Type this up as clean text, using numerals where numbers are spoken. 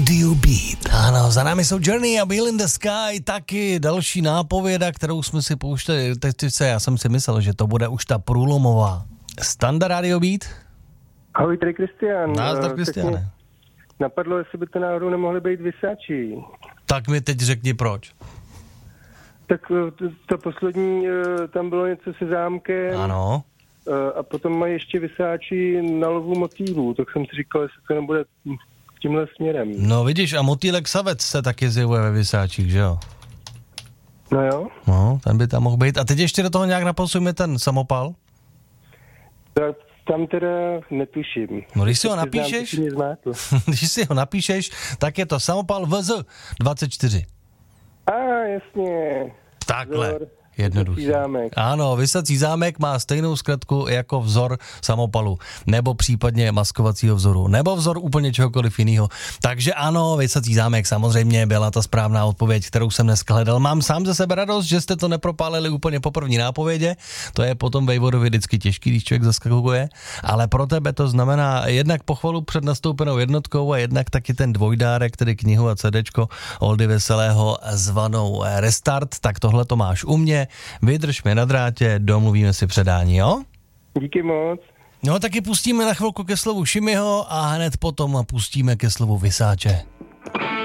Radio Beat. Ano, za námi jsou Journey a Wheel in the Sky, taky další nápověda, kterou jsme si pouštěli. Já jsem si myslel, že to bude už ta průlomová. Standa Radio Beat. Ahoj, tady Kristián. Názdar, Kristiáne. Napadlo, jestli by to náhodou nemohli být Vysáči. Tak mi teď řekni proč. Tak to poslední, tam bylo něco se zámkem. Ano. A potom mají ještě Vysáči na lovu motýlů. Tak jsem si říkal, jestli to nebude tímhle směrem. No vidíš, a motýlek savec se taky zjevuje ve Vysáčích, že jo? No jo. No, ten by tam mohl být. A teď ještě do toho nějak naposujeme ten samopal? Tak tam teda netuším. No když si ho napíšeš, když si ho napíšeš, tak je to samopal VZ 24. Jasně. Takhle. Vzor, Jednoduchý. Ano, vysací zámek má stejnou zkratku jako vzor samopalu, nebo případně maskovacího vzoru, nebo vzor úplně čehokoliv jiného. Takže ano, vysací zámek samozřejmě byla ta správná odpověď, kterou jsem dneska hledal. Mám sám ze sebe radost, že jste to nepropálili úplně po první nápovědě, to je potom vejvodovi vždycky těžký, když člověk zaskakuje, ale pro tebe to znamená jednak pochvalu před nastoupenou jednotkou a jednak taky ten dvojdárek, tedy knihu a CDčko Oldy Veselého zvanou Restart, tak tohle to máš u mě. Vydrž mě na drátě, domluvíme si předání, jo? Díky moc. No taky pustíme na chvilku ke slovu Šimiho a hned potom pustíme ke slovu Vysáče.